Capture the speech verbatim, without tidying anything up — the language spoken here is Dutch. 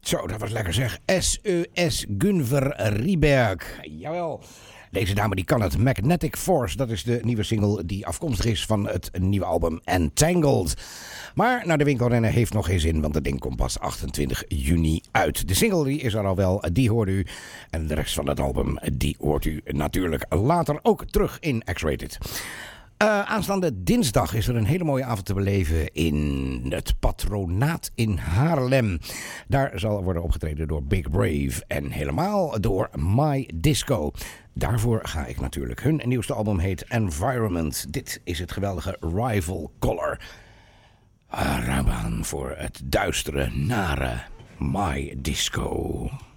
Zo, dat was lekker zeg. S E S Gunver Rieberg. Jawel. Deze dame die kan het. Magnetic Force, dat is de nieuwe single die afkomstig is van het nieuwe album Entangled. Maar naar de winkel rennen heeft nog geen zin, want het ding komt pas achtentwintig juni uit. De single die is er al wel, die hoort u. En de rest van het album, die hoort u natuurlijk later ook terug in X-Rated. Uh, aanstaande dinsdag is er een hele mooie avond te beleven in het Patronaat in Haarlem. Daar zal worden opgetreden door Big Brave en helemaal door My Disco. Daarvoor ga ik natuurlijk. Hun nieuwste album heet Environment. Dit is het geweldige Rival Color. Uh, ruim aan voor het duistere, nare My Disco.